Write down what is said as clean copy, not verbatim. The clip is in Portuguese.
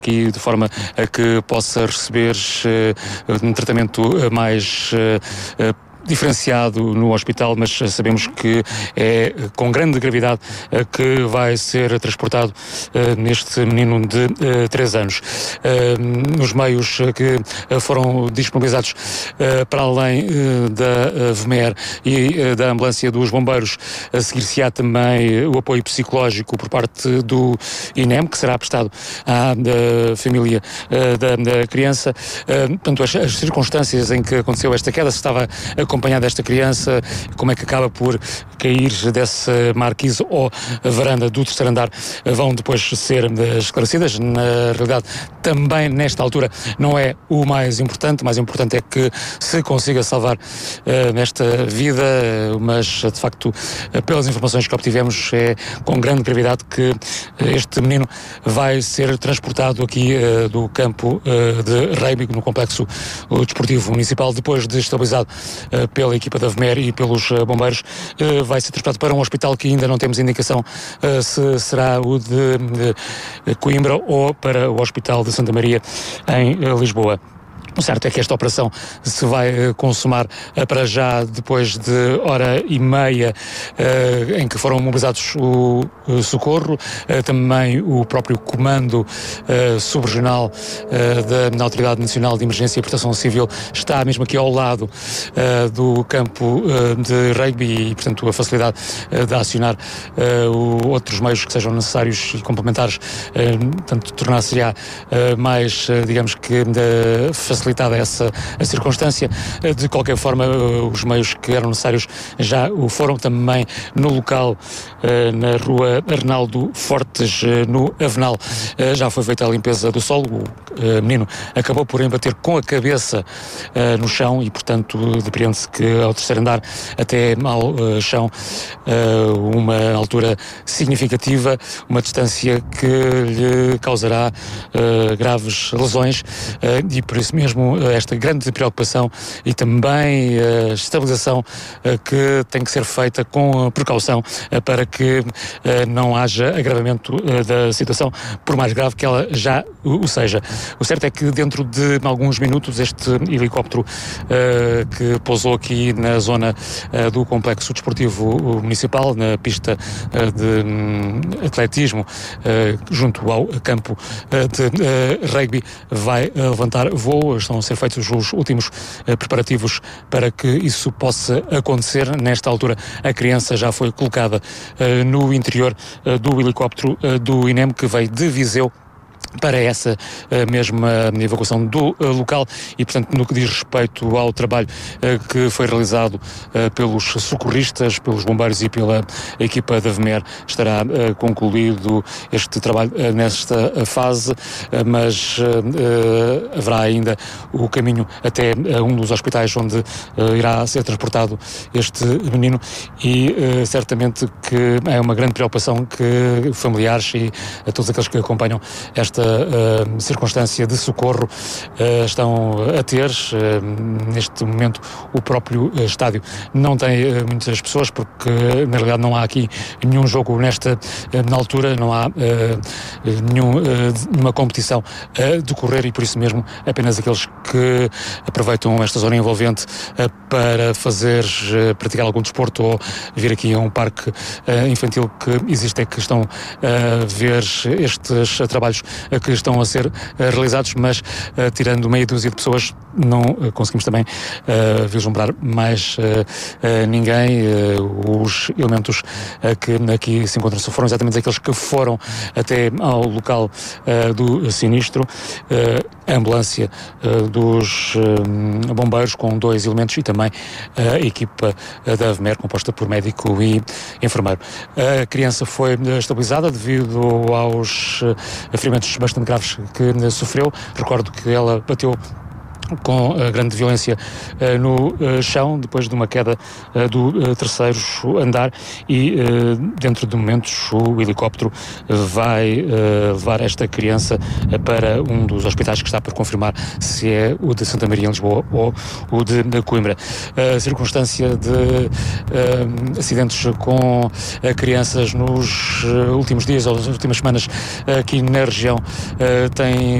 aqui de forma a que possa receber um tratamento mais diferenciado no hospital, mas sabemos que é com grande gravidade que vai ser transportado neste menino de 3 anos. Nos meios que foram disponibilizados para além da VMER e da ambulância dos bombeiros, a seguir-se-á também o apoio psicológico por parte do INEM, que será prestado à família da criança. Portanto, as circunstâncias em que aconteceu esta queda, se estava acompanhada esta criança, como é que acaba por cair dessa marquise ou varanda do terceiro andar, vão depois ser esclarecidas. Na realidade, também nesta altura não é o mais importante. O mais importante é que se consiga salvar nesta vida, mas de facto, pelas informações que obtivemos, é com grande gravidade que este menino vai ser transportado aqui do campo de rugby no complexo desportivo municipal, depois de estabilizado pela equipa da VMER e pelos bombeiros. Vai ser transportado para um hospital que ainda não temos indicação se será o de Coimbra ou para o Hospital de Santa Maria em Lisboa. O certo é que esta operação se vai consumar para já depois de hora e meia em que foram mobilizados o socorro, também o próprio comando subregional da Autoridade Nacional de Emergência e Proteção Civil está mesmo aqui ao lado do campo de rugby e, portanto, a facilidade de acionar outros meios que sejam necessários e complementares, portanto, tornar-se-á mais, digamos que, facilitada essa a circunstância. De qualquer forma, os meios que eram necessários já o foram. Também no local, na rua Arnaldo Fortes, no Avenal, já foi feita a limpeza do solo. O menino acabou por embater com a cabeça no chão e, portanto, depreende-se que ao terceiro andar até ao chão, uma altura significativa, uma distância que lhe causará graves lesões e por isso mesmo esta grande preocupação e também a estabilização que tem que ser feita com precaução para que não haja agravamento da situação, por mais grave que ela já o seja. O certo é que dentro de alguns minutos este helicóptero que pousou aqui na zona do complexo desportivo municipal, na pista de atletismo junto ao campo de rugby, vai levantar voo. Estão a ser feitos os últimos preparativos para que isso possa acontecer. Nesta altura, a criança já foi colocada no interior do helicóptero do INEM, que veio de Viseu para essa mesma evacuação do local e, portanto, no que diz respeito ao trabalho que foi realizado pelos socorristas, pelos bombeiros e pela equipa da VMER, estará concluído este trabalho nesta fase, mas haverá ainda o caminho até um dos hospitais onde irá ser transportado este menino e certamente que é uma grande preocupação que familiares e a todos aqueles que acompanham esta circunstância de socorro estão a ter. Neste momento o próprio estádio não tem muitas pessoas porque na realidade não há aqui nenhum jogo na altura, não há nenhuma competição a decorrer e por isso mesmo apenas aqueles que aproveitam esta zona envolvente para praticar algum desporto ou vir aqui a um parque infantil que existe é que estão a ver estes trabalhos que estão a ser realizados, mas tirando meia dúzia de pessoas não conseguimos também vislumbrar mais ninguém. Os elementos que aqui se encontram foram exatamente aqueles que foram até ao local do sinistro, a ambulância dos bombeiros com 2 elementos e também a equipa da VMER composta por médico e enfermeiro. A criança foi estabilizada devido aos ferimentos bastante graves que sofreu. Recordo que ela bateu com grande violência no chão, depois de uma queda do terceiro andar, e dentro de momentos o helicóptero vai levar esta criança para um dos hospitais que está por confirmar se é o de Santa Maria em Lisboa ou o de Coimbra. A circunstância de acidentes com crianças nos últimos dias ou nas últimas semanas aqui na região tem